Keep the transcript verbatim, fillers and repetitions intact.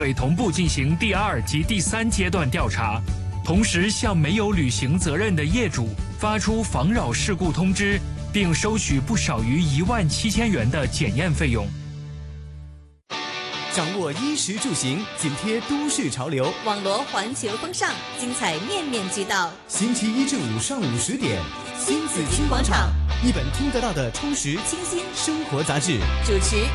会同步进行第二及第三阶段调查，同时向没有履行责任的业主发出防扰事故通知，并收取不少于一万七千元的检验费用。 掌握衣食住行，紧贴都市潮流， 网罗环球风尚，精彩面面俱到。 星期一至五上午十点， 新紫金广场， 一本听得到的充实清新生活杂志， 主持